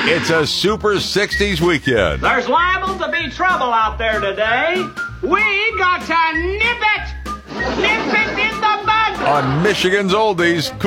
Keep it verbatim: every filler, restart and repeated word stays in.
It's a Super sixties weekend. There's liable to be trouble out there today. We got to nip it! Nip it in the bud! On Michigan's Oldies.